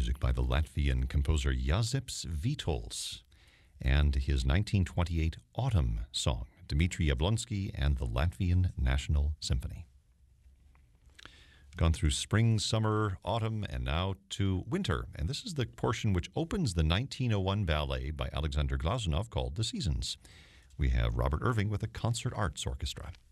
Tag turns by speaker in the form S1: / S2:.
S1: music by the Latvian composer Jāzeps Vītols and his 1928 Autumn song, Dmitri Jablonski and the Latvian National Symphony. Gone through spring, summer, autumn, and now to winter. And this is the portion which opens the 1901 ballet by Alexander Glazunov called The Seasons. We have Robert Irving with the Concert Arts Orchestra.